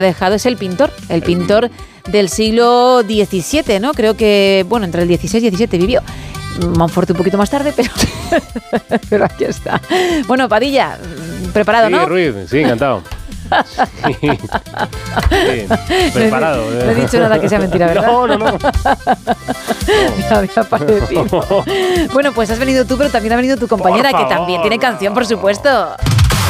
dejado es el pintor del siglo XVII, ¿no? Creo que, bueno, entre el XVI y XVII vivió. Monforte un poquito más tarde, pero aquí está. Bueno, Padilla, preparado, sí, ¿no? Ruiz, sí, encantado. Sí, preparado. No he dicho nada que sea mentira, ¿verdad? No. Me había parecido. Bueno, pues has venido tú, pero también ha venido tu compañera, que también tiene canción, por supuesto.